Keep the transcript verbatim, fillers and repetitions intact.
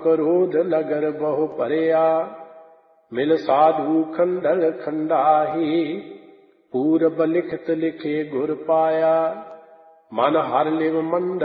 क्रोध नगर बहु परया, मिल साधु खंडन खंडाही, पूरब लिखत लिखे गुर पाया। मन हर लिव मंडल